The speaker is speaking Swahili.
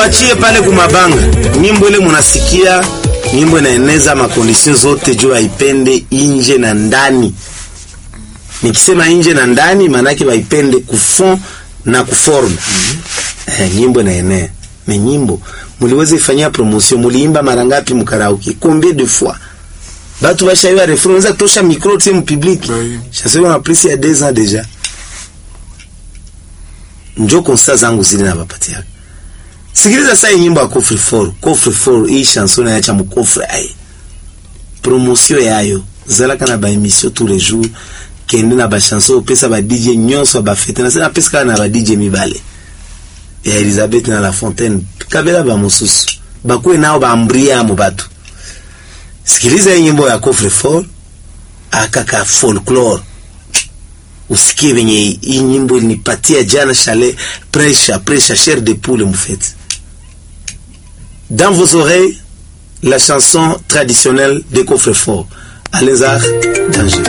Hatuachie pale kumabanga. Nyimbo ile munasikia, nyimbo inaeneza makondisyon zote juu haipende inje na ndani. Nikisema inje na ndani manake haipende kufon na kuform. Nyimbo inaenea. Me nyimbo muliweze ifanyia promotion, muliimba mara ngapi mkaraoke? Combien de fois? Batu bashaiwa refrain, unaweza kutosha micro tu mu public. Chasema na plus ya 2 ans déjà. Njo konsta zangu zile na bapatia. Sikiliza sasa nyimbo ya Coffre Fort, hii chanson ya cha mkofre ai. Promotion yayo, zala kana ba emission tous les jours, kende na ba chanson pesa ba DJ nyonso ba fete na sasa pesa na ba DJ mibale. Ya Elizabeth na La Fontaine, kabela ba mususu. Bakwe nao ba ambria mu batu. Sikiliza nyimbo ya Coffre Fort, akaka folklore. Usikie venye hii nyimbo ilinipatia jana chalet, prêche chair de poule mfete. Dans vos oreilles, la chanson traditionnelle de Coffre Fort, Alézard Danger.